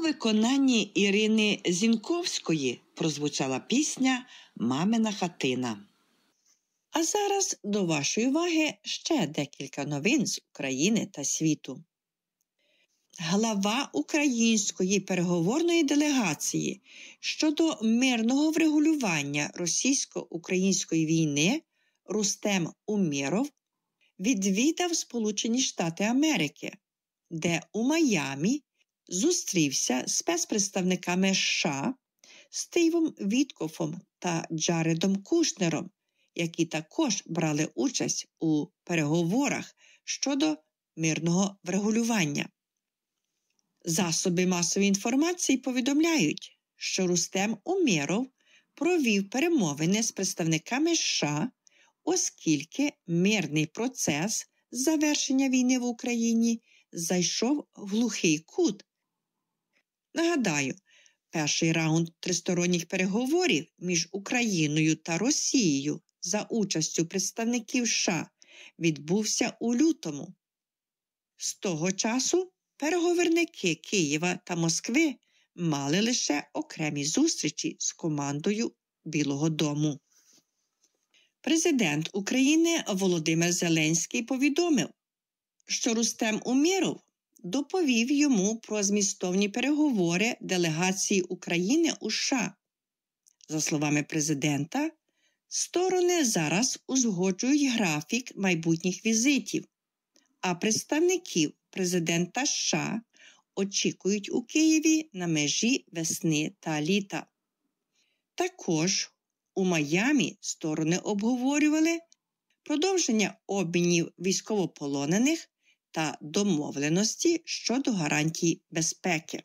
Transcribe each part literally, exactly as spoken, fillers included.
виконанні Ірини Зінковської прозвучала пісня «Мамина хатина». А зараз до вашої уваги ще декілька новин з України та світу. Глава української переговорної делегації щодо мирного врегулювання російсько-української війни Рустем Умєров відвідав Сполучені Штати Америки, де у Майамі зустрівся з спецпредставниками США Стівом Віткофом та Джаредом Кушнером, які також брали участь у переговорах щодо мирного врегулювання. Засоби масової інформації повідомляють, що Рустем Умєров провів перемовини з представниками США, оскільки мирний процес завершення війни в Україні зайшов в глухий кут. Нагадаю, перший раунд тристоронніх переговорів між Україною та Росією за участю представників США відбувся у лютому. З того часу переговорники Києва та Москви мали лише окремі зустрічі з командою Білого дому. Президент України Володимир Зеленський повідомив, що Рустем Умєров доповів йому про змістовні переговори делегації України у США. За словами президента, сторони зараз узгоджують графік майбутніх візитів, а представників президента США очікують у Києві на межі весни та літа. Також у Майамі сторони обговорювали продовження обмінів військовополонених та домовленості щодо гарантій безпеки.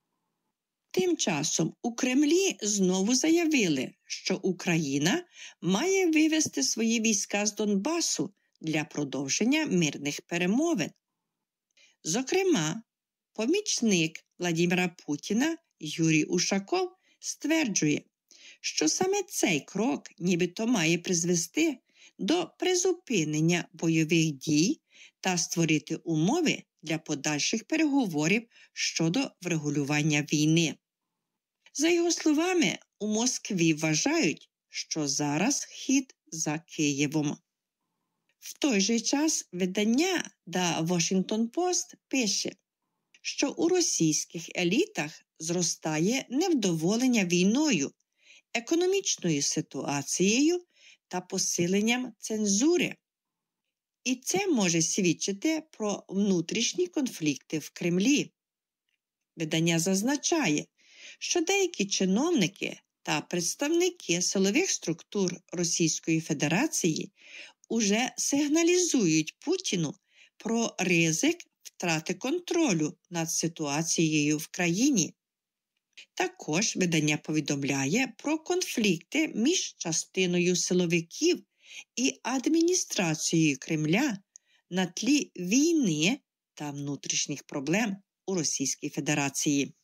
Тим часом у Кремлі знову заявили, що Україна має вивести свої війська з Донбасу для продовження мирних перемовин. Зокрема, помічник Владимира Путіна Юрій Ушаков стверджує, що саме цей крок нібито має призвести до призупинення бойових дій та створити умови для подальших переговорів щодо врегулювання війни. За його словами, у Москві вважають, що зараз хід за Києвом. В той же час видання The Washington Post пише, що у російських елітах зростає невдоволення війною, економічною ситуацією та посиленням цензури. І це може свідчити про внутрішні конфлікти в Кремлі. Видання зазначає, що деякі чиновники та представники силових структур Російської Федерації уже сигналізують Путіну про ризик втрати контролю над ситуацією в країні. Також видання повідомляє про конфлікти між частиною силовиків і адміністрацією Кремля на тлі війни та внутрішніх проблем у Російській Федерації.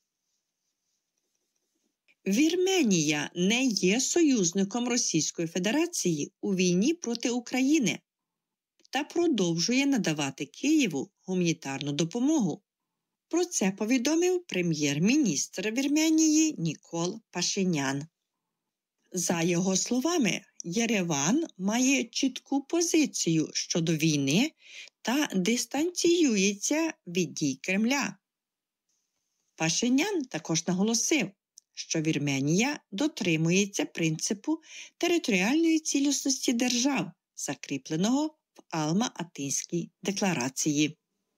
Вірменія не є союзником Російської Федерації у війні проти України та продовжує надавати Києву гуманітарну допомогу. Про це повідомив прем'єр-міністр Вірменії Нікол Пашинян. За його словами, Єреван має чітку позицію щодо війни та дистанціюється від дій Кремля. Пашинян також наголосив, що Вірменія дотримується принципу територіальної цілісності держав, закріпленого в Алма-Атинській декларації.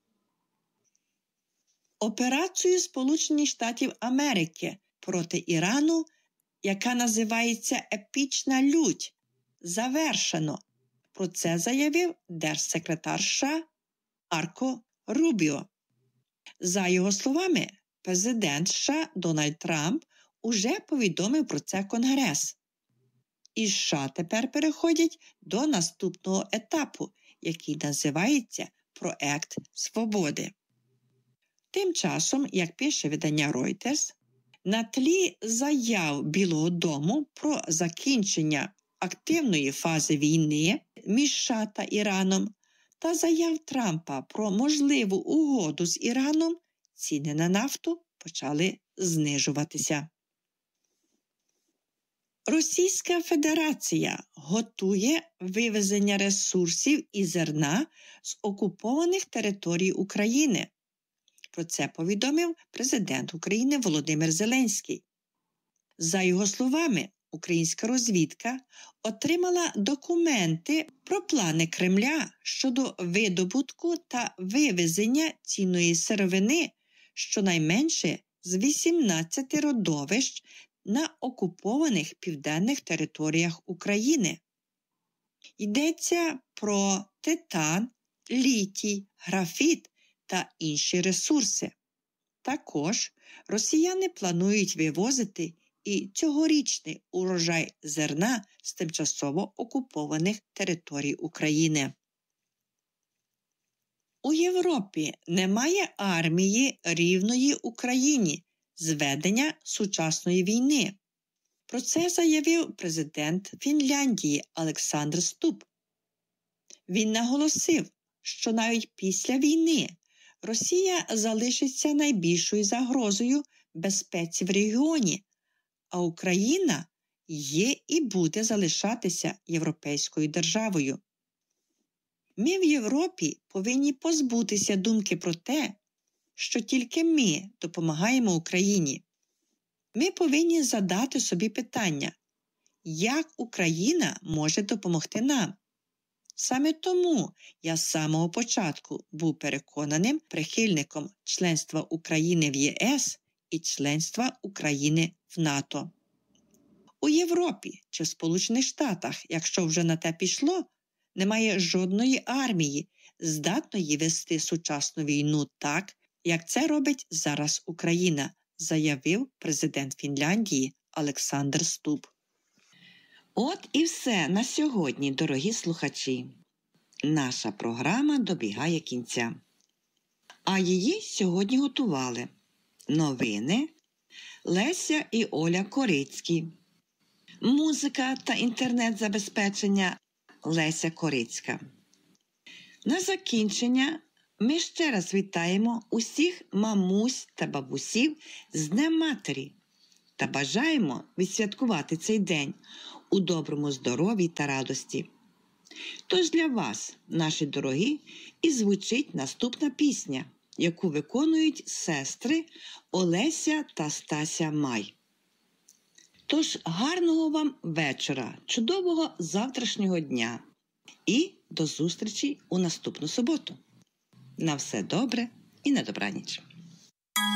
Операцію Сполучених Штатів Америки проти Ірану, яка називається «Епічна лють», завершено. Про це заявив держсекретар США Марко Рубіо. За його словами, президент США Дональд Трамп уже повідомив про це Конгрес. І США тепер переходять до наступного етапу, який називається «Проект свободи». Тим часом, як пише видання Reuters, на тлі заяв Білого дому про закінчення активної фази війни між США та Іраном та заяв Трампа про можливу угоду з Іраном, ціни на нафту почали знижуватися. Російська Федерація готує вивезення ресурсів і зерна з окупованих територій України. Про це повідомив президент України Володимир Зеленський. За його словами, українська розвідка отримала документи про плани Кремля щодо видобутку та вивезення цінної сировини щонайменше з вісімнадцяти родовищ на окупованих південних територіях України. Йдеться про титан, літій, графіт та інші ресурси. Також росіяни планують вивозити і цьогорічний урожай зерна з тимчасово окупованих територій України. У Європі немає армії рівної Україні з ведення сучасної війни. Про це заявив президент Фінляндії Олександр Стуб. Він наголосив, що навіть після війни Росія залишиться найбільшою загрозою безпеці в регіоні, а Україна є і буде залишатися європейською державою. Ми в Європі повинні позбутися думки про те, що тільки ми допомагаємо Україні. Ми повинні задати собі питання, як Україна може допомогти нам. Саме тому я з самого початку був переконаним прихильником членства України в ЄС і членства України в НАТО. У Європі чи в Сполучених Штатах, якщо вже на те пішло, немає жодної армії, здатної вести сучасну війну так, як це робить зараз Україна, заявив президент Фінляндії Олександр Стуб. От і все на сьогодні, дорогі слухачі. Наша програма добігає кінця. А її сьогодні готували новини Леся і Оля Корицькі, музика та інтернет-забезпечення Леся Корицька. На закінчення ми ще раз вітаємо усіх мамусь та бабусів з Днем Матері та бажаємо відсвяткувати цей день у доброму здоров'ї та радості. Тож для вас, наші дорогі, і звучить наступна пісня, яку виконують сестри Олеся та Стася Май. Тож гарного вам вечора, чудового завтрашнього дня і до зустрічі у наступну суботу. На все добре і на добраніч.